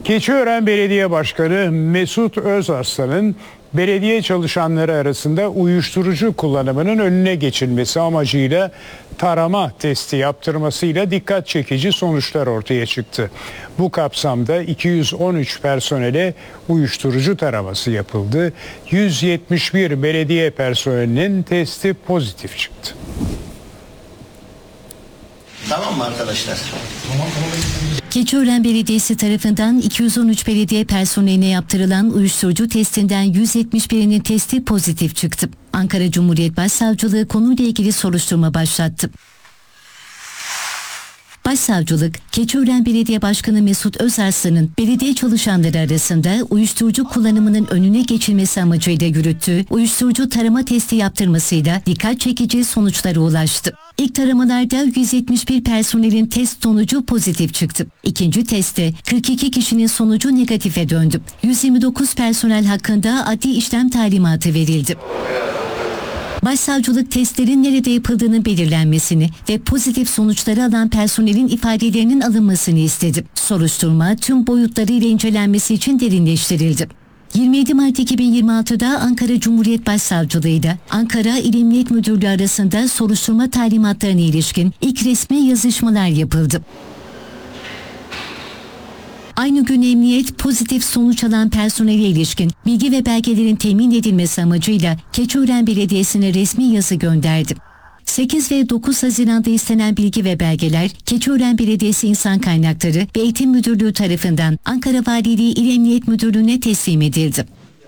Keçiören Belediye Başkanı Mesut Özarslan'ın belediye çalışanları arasında uyuşturucu kullanımının önüne geçilmesi amacıyla tarama testi yaptırmasıyla dikkat çekici sonuçlar ortaya çıktı. Bu kapsamda 213 personele uyuşturucu taraması yapıldı. 171 belediye personelinin testi pozitif çıktı. Tamam mı arkadaşlar? Keçiören Belediyesi tarafından 213 belediye personeline yaptırılan uyuşturucu testinden 171'inin testi pozitif çıktı. Ankara Cumhuriyet Başsavcılığı konuyla ilgili soruşturma başlattı. Başsavcılık, Keçiören Belediye Başkanı Mesut Özarslan'ın belediye çalışanları arasında uyuşturucu kullanımının önüne geçilmesi amacıyla yürüttüğü uyuşturucu tarama testi yaptırmasıyla dikkat çekici sonuçlara ulaştı. İlk taramalarda 171 personelin test sonucu pozitif çıktı. İkinci testte 42 kişinin sonucu negatife döndü. 129 personel hakkında adli işlem talimatı verildi. Başsavcılık testlerin nerede yapıldığının belirlenmesini ve pozitif sonuçları alan personelin ifadelerinin alınmasını istedi. Soruşturma tüm boyutlarıyla incelenmesi için derinleştirildi. 27 Mart 2026'da Ankara Cumhuriyet Başsavcılığı ile Ankara İl Emniyet Müdürlüğü arasında soruşturma talimatlarına ilişkin ilk resmi yazışmalar yapıldı. Aynı gün emniyet pozitif sonuç alan personele ilişkin bilgi ve belgelerin temin edilmesi amacıyla Keçiören Belediyesi'ne resmi yazı gönderdi. 8 ve 9 Haziran'da istenen bilgi ve belgeler Keçiören Belediyesi İnsan Kaynakları ve Eğitim Müdürlüğü tarafından Ankara Valiliği İl Emniyet Müdürlüğü'ne teslim edildi.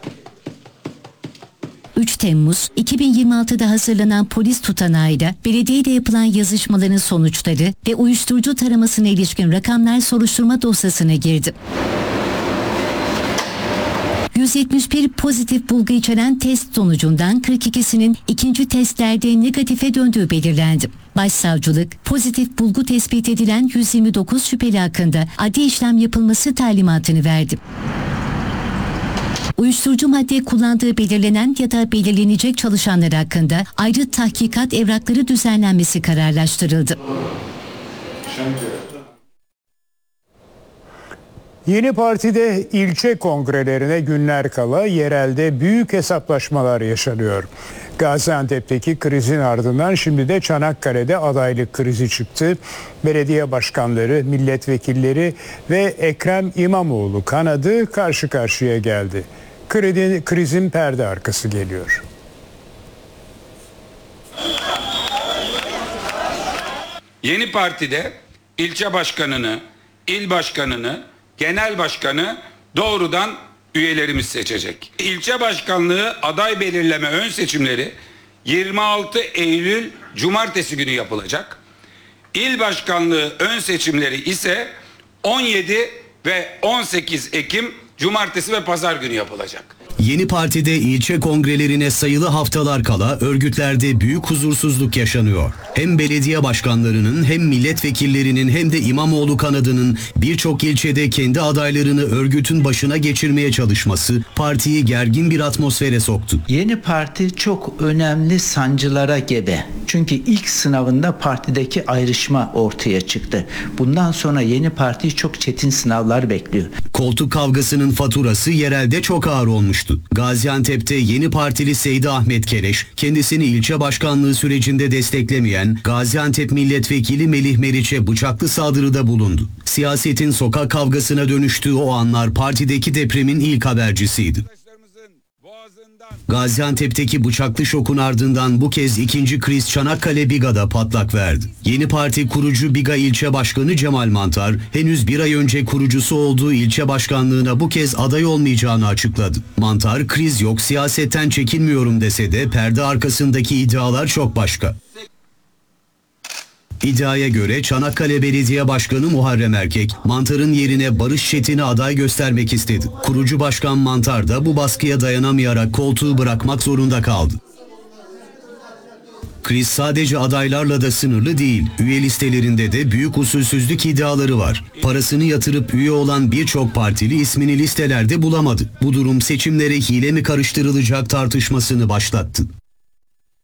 3 Temmuz 2026'da hazırlanan polis tutanağıyla belediyeyle yapılan yazışmaların sonuçları ve uyuşturucu taramasına ilişkin rakamlar soruşturma dosyasına girdi. 171 pozitif bulgu içeren test sonucundan 42'sinin ikinci testlerde negatife döndüğü belirlendi. Başsavcılık, pozitif bulgu tespit edilen 129 şüpheli hakkında adli işlem yapılması talimatını verdi. Uyuşturucu madde kullandığı belirlenen ya da belirlenecek çalışanlar hakkında ayrı tahkikat evrakları düzenlenmesi kararlaştırıldı. Yeni Parti'de ilçe kongrelerine günler kala yerelde büyük hesaplaşmalar yaşanıyor. Gaziantep'teki krizin ardından şimdi de Çanakkale'de adaylık krizi çıktı. Belediye başkanları, milletvekilleri ve Ekrem İmamoğlu kanadı karşı karşıya geldi. Krizin perde arkası geliyor. Yeni Parti'de ilçe başkanını, il başkanını, genel başkanı doğrudan üyelerimiz seçecek. İlçe başkanlığı aday belirleme ön seçimleri 26 Eylül Cumartesi günü yapılacak. İl başkanlığı ön seçimleri ise 17 ve 18 Ekim Cumartesi ve Pazar günü yapılacak. Yeni Parti'de ilçe kongrelerine sayılı haftalar kala örgütlerde büyük huzursuzluk yaşanıyor. Hem belediye başkanlarının hem milletvekillerinin hem de İmamoğlu kanadının birçok ilçede kendi adaylarını örgütün başına geçirmeye çalışması partiyi gergin bir atmosfere soktu. Yeni Parti çok önemli sancılara gebe. Çünkü ilk sınavında partideki ayrışma ortaya çıktı. Bundan sonra Yeni Parti'yi çok çetin sınavlar bekliyor. Koltuk kavgasının faturası yerelde çok ağır olmuştu. Gaziantep'te Yeni Partili Seydi Ahmet Keleş, kendisini ilçe başkanlığı sürecinde desteklemeyen Gaziantep Milletvekili Melih Meriç'e bıçaklı saldırıda bulundu. Siyasetin sokak kavgasına dönüştüğü o anlar partideki depremin ilk habercisiydi. Gaziantep'teki bıçaklı şokun ardından bu kez ikinci kriz Çanakkale Biga'da patlak verdi. Yeni Parti kurucu Biga ilçe başkanı Cemal Mantar, henüz bir ay önce kurucusu olduğu ilçe başkanlığına bu kez aday olmayacağını açıkladı. Mantar, kriz yok, siyasetten çekinmiyorum dese de perde arkasındaki iddialar çok başka. İddiaya göre Çanakkale Belediye Başkanı Muharrem Erkek, Mantar'ın yerine Barış Çetin'i aday göstermek istedi. Kurucu Başkan Mantar da bu baskıya dayanamayarak koltuğu bırakmak zorunda kaldı. Kriz sadece adaylarla da sınırlı değil. Üye listelerinde de büyük usulsüzlük iddiaları var. Parasını yatırıp üye olan birçok partili ismini listelerde bulamadı. Bu durum seçimlere hile mi karıştırılacak tartışmasını başlattı.